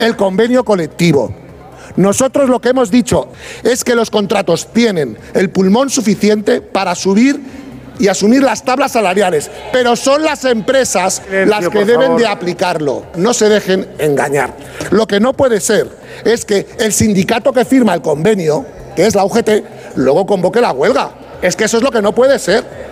el convenio colectivo. Nosotros lo que hemos dicho es que los contratos tienen el pulmón suficiente para subir y asumir las tablas salariales, pero son las empresas las que deben de aplicarlo. No se dejen engañar. Lo que no puede ser es que el sindicato que firma el convenio, que es la UGT, luego convoque la huelga. Es que eso es lo que no puede ser.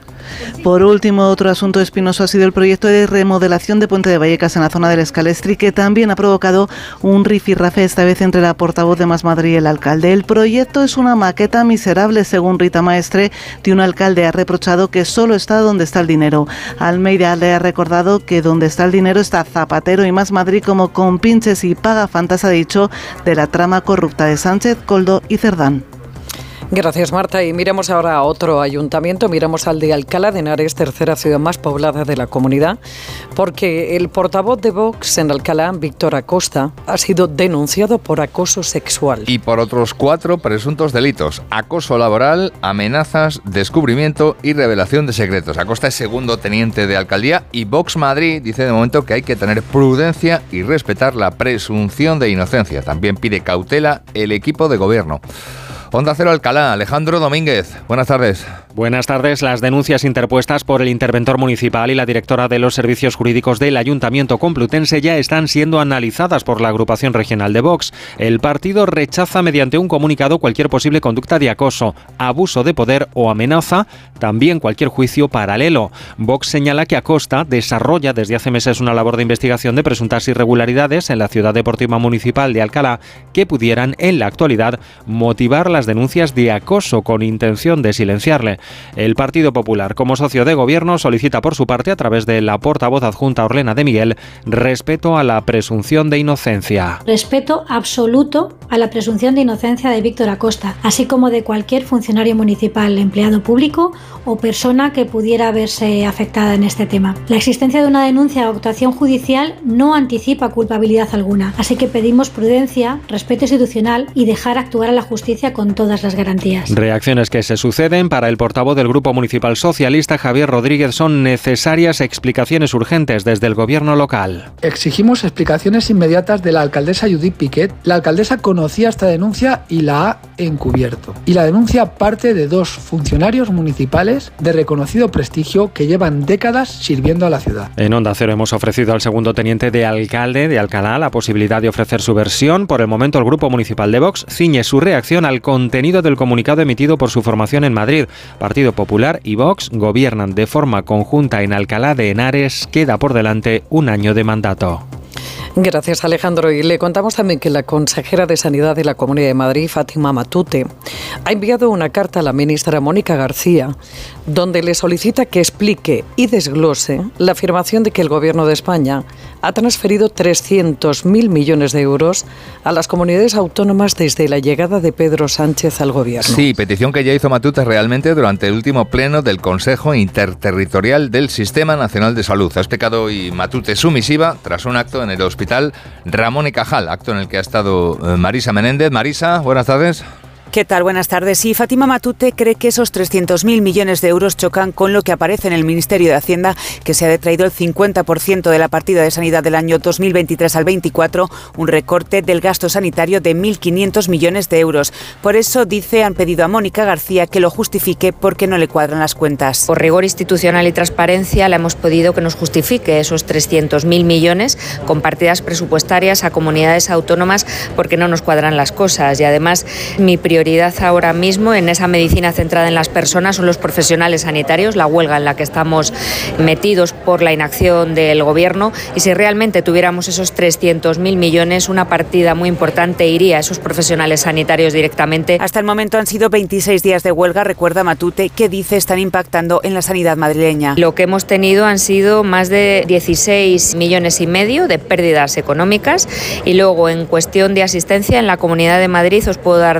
Por último, otro asunto espinoso ha sido el proyecto de remodelación de Puente de Vallecas en la zona del Escalestri, que también ha provocado un rifirrafe, esta vez entre la portavoz de Más Madrid y el alcalde. El proyecto es una maqueta miserable, según Rita Maestre, de un alcalde ha reprochado que solo está donde está el dinero. Almeida le ha recordado que donde está el dinero está Zapatero y Más Madrid como compinches y pagafantas, ha dicho, de la trama corrupta de Sánchez, Koldo y Cerdán. Gracias, Marta. Y miramos ahora a otro ayuntamiento, miramos al de Alcalá de Henares, tercera ciudad más poblada de la comunidad, porque el portavoz de Vox en Alcalá, Víctor Acosta, ha sido denunciado por acoso sexual. Y por otros 4 presuntos delitos: acoso laboral, amenazas, descubrimiento y revelación de secretos. Acosta es segundo teniente de alcaldía y Vox Madrid dice de momento que hay que tener prudencia y respetar la presunción de inocencia. También pide cautela el equipo de gobierno. Onda Cero Alcalá, Alejandro Domínguez. Buenas tardes. Buenas tardes. Las denuncias interpuestas por el interventor municipal y la directora de los servicios jurídicos del Ayuntamiento Complutense ya están siendo analizadas por la agrupación regional de Vox. El partido rechaza mediante un comunicado cualquier posible conducta de acoso, abuso de poder o amenaza, también cualquier juicio paralelo. Vox señala que Acosta desarrolla desde hace meses una labor de investigación de presuntas irregularidades en la Ciudad Deportiva Municipal de Alcalá que pudieran, en la actualidad, motivar las denuncias de acoso con intención de silenciarle. El Partido Popular, como socio de gobierno, solicita por su parte, a través de la portavoz adjunta Orlena de Miguel, respeto a la presunción de inocencia. Respeto absoluto a la presunción de inocencia de Víctor Acosta, así como de cualquier funcionario municipal, empleado público o persona que pudiera verse afectada en este tema. La existencia de una denuncia o actuación judicial no anticipa culpabilidad alguna, así que pedimos prudencia, respeto institucional y dejar actuar a la justicia con todas las garantías. Reacciones que se suceden. Para el portavoz del Grupo Municipal Socialista, Javier Rodríguez, son necesarias explicaciones urgentes desde el gobierno local. Exigimos explicaciones inmediatas de la alcaldesa Judith Piquet. La alcaldesa conocía esta denuncia y la ha encubierto. Y la denuncia parte de 2 funcionarios municipales de reconocido prestigio que llevan décadas sirviendo a la ciudad. En Onda Cero hemos ofrecido al segundo teniente de alcalde de Alcalá la posibilidad de ofrecer su versión. Por el momento, el Grupo Municipal de Vox ciñe su reacción al contenido del comunicado emitido por su formación en Madrid. Partido Popular y Vox gobiernan de forma conjunta en Alcalá de Henares. Queda por delante un año de mandato. Gracias, Alejandro. Y le contamos también que la consejera de Sanidad de la Comunidad de Madrid, Fátima Matute, ha enviado una carta a la ministra Mónica García donde le solicita que explique y desglose la afirmación de que el Gobierno de España ha transferido 300.000 millones de euros a las comunidades autónomas desde la llegada de Pedro Sánchez al Gobierno. Sí, petición que ya hizo Matute realmente durante el último pleno del Consejo Interterritorial del Sistema Nacional de Salud. Ha explicado hoy Matute su misiva tras un acto en el Hospital Ramón y Cajal, acto en el que ha estado Marisa Menéndez. Marisa, buenas tardes. ¿Qué tal? Buenas tardes. Sí, Fátima Matute cree que esos 300.000 millones de euros chocan con lo que aparece en el Ministerio de Hacienda, que se ha detraído el 50% de la partida de sanidad del año 2023 al 24, un recorte del gasto sanitario de 1.500 millones de euros. Por eso, dice, han pedido a Mónica García que lo justifique porque no le cuadran las cuentas. Por rigor institucional y transparencia le hemos pedido que nos justifique esos 300.000 millones con partidas presupuestarias a comunidades autónomas porque no nos cuadran las cosas. Y además, mi prioridad ahora mismo en esa medicina centrada en las personas son los profesionales sanitarios, la huelga en la que estamos metidos por la inacción del Gobierno, y si realmente tuviéramos esos 300.000 millones, una partida muy importante iría a esos profesionales sanitarios directamente. Hasta el momento han sido 26 días de huelga, recuerda Matute, que dice están impactando en la sanidad madrileña. Lo que hemos tenido han sido más de 16,5 millones de pérdidas económicas, y luego en cuestión de asistencia en la Comunidad de Madrid os puedo dar datos concretos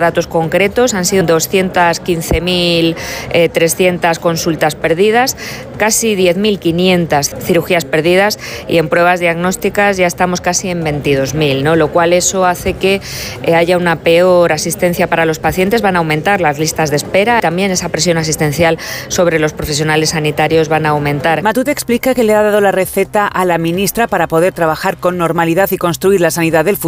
concretos, han sido 215.300 consultas perdidas, casi 10.500 cirugías perdidas y en pruebas diagnósticas ya estamos casi en 22.000, ¿no? Lo cual eso hace que haya una peor asistencia para los pacientes, van a aumentar las listas de espera, también esa presión asistencial sobre los profesionales sanitarios van a aumentar. Matute explica que le ha dado la receta a la ministra para poder trabajar con normalidad y construir la sanidad del futuro.